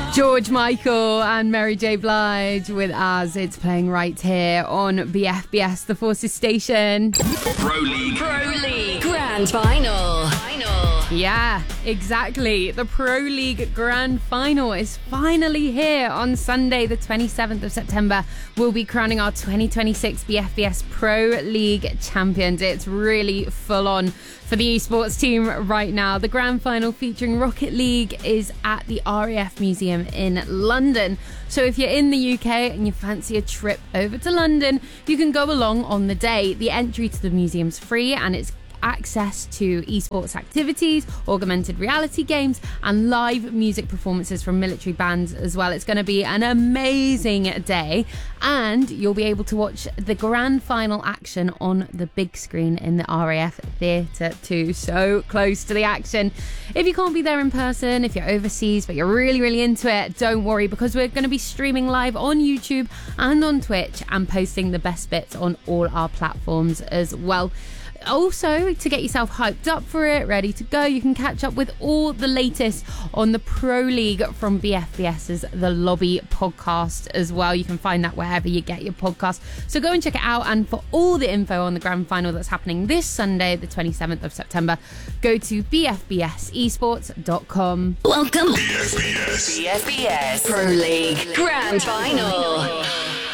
George Michael and Mary J. Blige with As. It's playing right here on BFBS, the Forces station. Pro League Grand Final. Yeah, exactly. The Pro League Grand Final is finally here on Sunday, the 27th of September. We'll be crowning our 2026 BFBS Pro League champions. It's really full on for the esports team right now. The Grand Final featuring Rocket League is at the RAF Museum in London. So if you're in the UK and you fancy a trip over to London, you can go along on the day. The entry to the museum's free and it's access to esports activities, augmented reality games and live music performances from military bands as well. It's going to be an amazing day and you'll be able to watch the grand final action on the big screen in the RAF Theatre too. So close to the action. If you can't be there in person, if you're overseas but you're really into it, don't worry because we're going to be streaming live on YouTube and on Twitch and posting the best bits on all our platforms as well. Also, to get yourself hyped up for it, ready to go, you can catch up with all the latest on the Pro League from BFBS's The Lobby podcast as well. You can find that wherever you get your podcast. So go and check it out. And for all the info on the grand final that's happening this Sunday, the 27th of September, go to bfbsesports.com. Welcome. BFBS BFBS Pro League Grand Final.